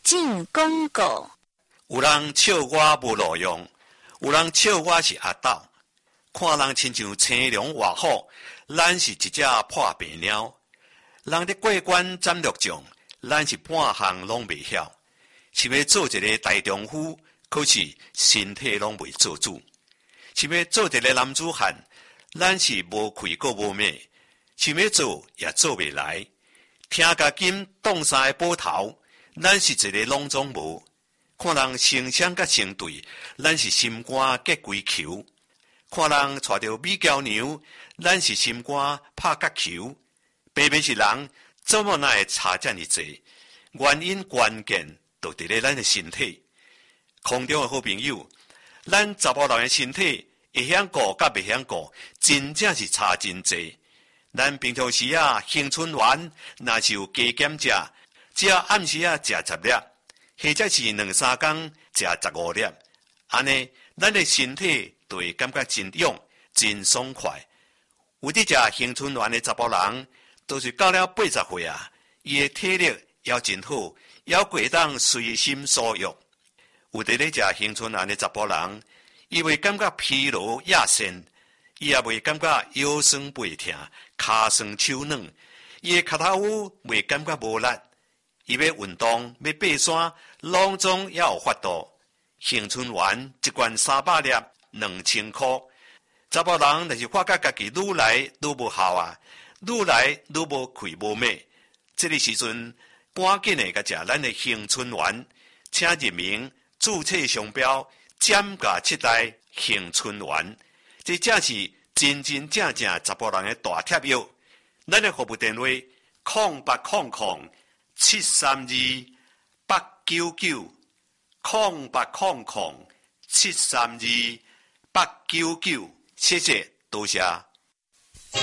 进广告。 有人笑我无路用，有人笑我是阿斗。看人亲像青龙活虎，咱是一只破病鸟。人咧过关斩六将，咱是半项拢未晓。是要做一个大丈夫，可是身体拢未做主。是要做一个男子汉，咱是无气个无脉。想要做也做未来。听甲金动三个宝头，咱是一个拢总无。看人成双甲成对，咱是心肝结归球。看人带着美娇娘，咱是心肝拍角球。偏偏是人，怎么那会差这么济？原因关键就伫咧咱的身体。空中的好朋友，咱查甫人的身体会晓顾甲袂晓顾，真正是差真济。咱平常时青春丸若是有加减食，只要暗时食10粒，或者是2-3天食15粒，安尼咱的身体就会感觉真勇、真爽快。有伫食青春丸的查甫人，都是到了80岁伊的体力也真好，也会当随心所欲。有伫咧食青春丸的查甫人，伊会感觉疲劳亚身。伊也袂感觉腰酸背痛、骹酸手软，伊的脚头袂感觉无力。伊要运动、要爬山，拢总也有法度。青春丸一罐300粒，2000块。查甫人若是发觉家己愈来愈无效愈来愈无气无脉，这个时阵赶紧的甲食咱的青春丸，请入名注册商标减价7代青春丸。这正是真真正正查甫人的大贴药。咱的服务电话：0800-732-899，0800-732-899。谢谢，多谢。